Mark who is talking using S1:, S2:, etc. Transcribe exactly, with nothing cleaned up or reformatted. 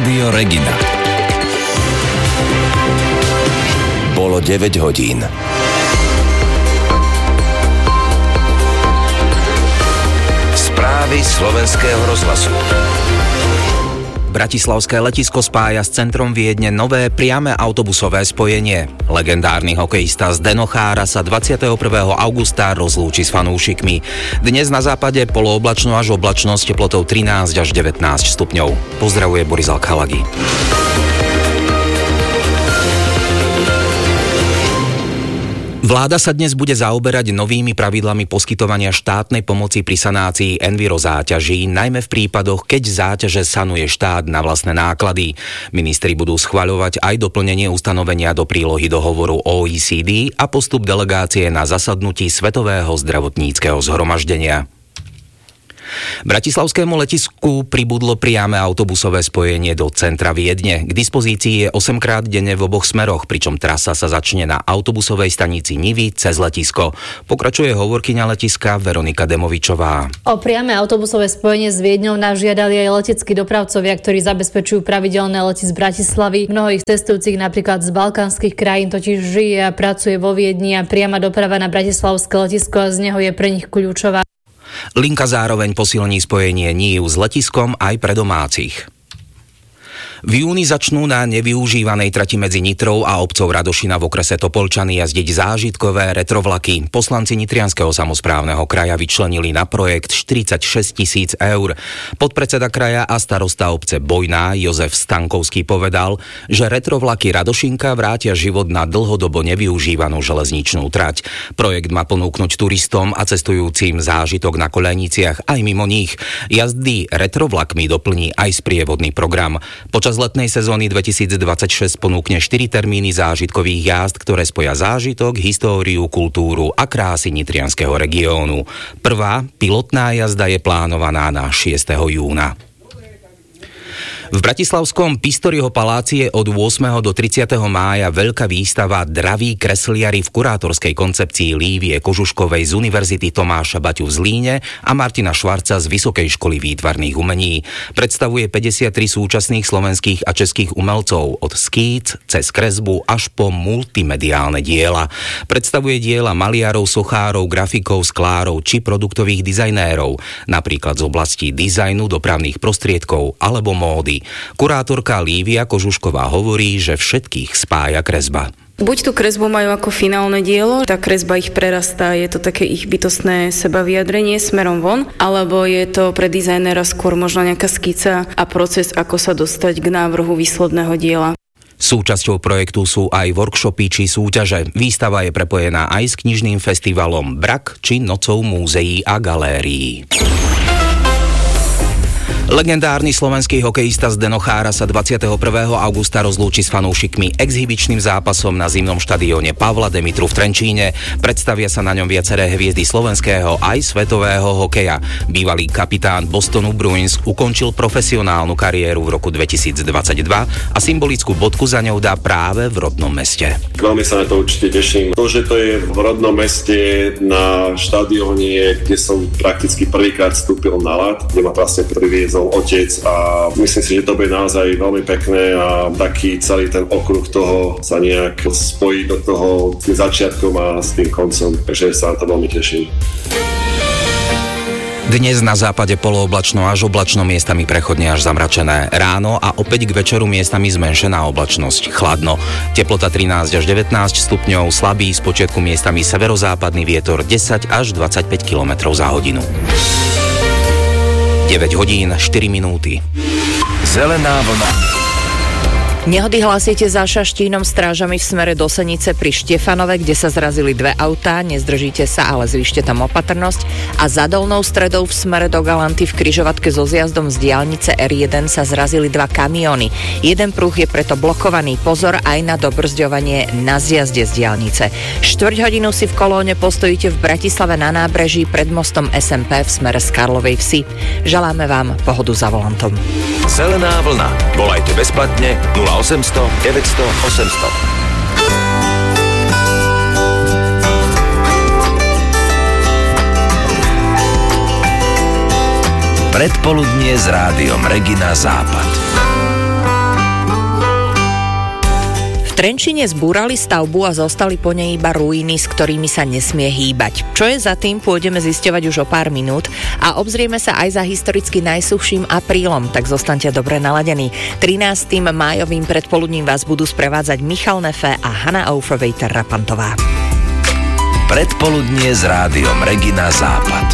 S1: Rádio Regina. Bolo deväť hodín. Správy slovenského rozhlasu.
S2: Bratislavské letisko spája s centrom Viedne nové priame autobusové spojenie. Legendárny hokejista Zdeno Chára sa dvadsiateho prvého augusta rozlúči s fanúšikmi. Dnes na západe polooblačno až oblačno s teplotou trinásť až devätnásť stupňov. Pozdravuje Boris Alkalagi. Vláda sa dnes bude zaoberať novými pravidlami poskytovania štátnej pomoci pri sanácii envirozáťaží, najmä v prípadoch, keď záťaže sanuje štát na vlastné náklady. Ministri budú schvaľovať aj doplnenie ustanovenia do prílohy dohovoru ó é cé dé a postup delegácie na zasadnutí Svetového zdravotníckeho zhromaždenia. Bratislavskému letisku pribudlo priame autobusové spojenie do centra Viedne. K dispozícii je osemkrát denne v oboch smeroch, pričom trasa sa začne na autobusovej stanici Nivy cez letisko. Pokračuje hovorkyňa letiska Veronika Demovičová.
S3: O priame autobusové spojenie s Viedňou nás žiadali aj leteckí dopravcovia, ktorí zabezpečujú pravidelné lety z Bratislavy. Mnoho ich cestujúcich napríklad z balkánskych krajín totiž žije a pracuje vo Viedni a priama doprava na bratislavské letisko a z neho je pre nich kľúčová.
S2: Linka zároveň posilní spojenie ní s letiskom aj pre domácich. V júni začnú na nevyužívanej trati medzi Nitrou a obcov Radošina v okrese Topolčany jazdiť zážitkové retrovlaky. Poslanci Nitrianskeho samosprávneho kraja vyčlenili na projekt štyridsaťšesť tisíc eur. Podpredseda kraja a starosta obce Bojná Jozef Stankovský povedal, že retrovlaky Radošinka vrátia život na dlhodobo nevyužívanú železničnú trať. Projekt má ponúknuť turistom a cestujúcim zážitok na koľajniciach aj mimo nich. Jazdy retrovlakmi doplní aj sprievodný program. Počas letnej sezóny dvetisícdvadsaťšesť ponúkne štyri termíny zážitkových jazd, ktoré spoja zážitok, históriu, kultúru a krásy nitrianskeho regiónu. Prvá pilotná jazda je plánovaná na šiesteho júna. V bratislavskom Pistoriho paláci je od ôsmeho do tridsiateho mája veľká výstava Draví kresliari v kurátorskej koncepcii Lívie Kožuškovej z Univerzity Tomáša Baťu v Zlíne a Martina Švarca z Vysokej školy výtvarných umení. Predstavuje päťdesiattri súčasných slovenských a českých umelcov od skíc cez kresbu až po multimediálne diela. Predstavuje diela maliarov, sochárov, grafikov, sklárov či produktových dizajnérov, napríklad z oblasti dizajnu, dopravných prostriedkov alebo módy. Kurátorka Lívia Kožušková hovorí, že všetkých spája kresba.
S4: Buď tú kresbu majú ako finálne dielo, tá kresba ich prerastá, je to také ich bytostné sebavyjadrenie smerom von, alebo je to pre dizajnera skôr možno nejaká skica a proces, ako sa dostať k návrhu výsledného diela.
S2: Súčasťou projektu sú aj workshopy či súťaže. Výstava je prepojená aj s knižným festivalom Brak či nocou múzeí a galérií. Legendárny slovenský hokejista Zdeno Chára sa dvadsiateho prvého augusta rozlúči s fanúšikmi exhibičným zápasom na zimnom štadióne Pavla Demitru v Trenčíne. Predstavia sa na ňom viaceré hviezdy slovenského aj svetového hokeja. Bývalý kapitán Bostonu Bruins ukončil profesionálnu kariéru v roku dvetisícdvadsaťdva a symbolickú bodku za ňou dá práve v rodnom meste.
S5: Veľmi sa na to určite teším. To, že to je v rodnom meste na štadióne, kde som prakticky prvýkrát vstúpil na ľad, kde ma vlastne priviezol otec a myslím si, že to bude naozaj veľmi pekné a taký celý ten okruh toho sa nejak spojí do toho s tým začiatkom a s tým koncom, takže sa na to veľmi teším.
S2: Dnes na západe polooblačno až oblačno, miestami prechodne až zamračené. Ráno a opäť k večeru miestami zmenšená oblačnosť. Chladno. Teplota trinásť až devätnásť stupňov, slabý, spočiatku miestami severozápadný vietor desať až dvadsaťpäť kilometrov za hodinu. deväť hodín, štyri minúty.
S1: Zelená vlna.
S6: Nehody hlásite za Šaštínom strážami v smere do Senice pri Štefanove, kde sa zrazili dve autá. Nezdržíte sa, ale zvýšte tam opatrnosť. A za Dolnou Stredou v smere do Galanty v križovatke so zjazdom z diaľnice er jeden sa zrazili dva kamióny. Jeden pruh je preto blokovaný. Pozor aj na dobrzďovanie na zjazde z diaľnice. Štvrť hodinu si v kolóne postojíte v Bratislave na nábreží pred mostom es em pé v smere z Karlovej Vsi. Želáme vám pohodu za volantom.
S1: Zelená vlna. Volajte bezplatne nula osemsto deväťsto osemsto. Predpoludnie s rádiom Regina Západ.
S6: Trenčíne zbúrali stavbu a zostali po nej iba ruiny, s ktorými sa nesmie hýbať. Čo je za tým, pôjdeme zisťovať už o pár minút a obzrieme sa aj za historicky najsuchším aprílom, tak zostaňte dobre naladení. trinástym májovým predpoludním vás budú sprevádzať Michal Nefe a Hanna Aufrovej-Terrapantová.
S1: Predpoludnie s rádiom Regina Západ.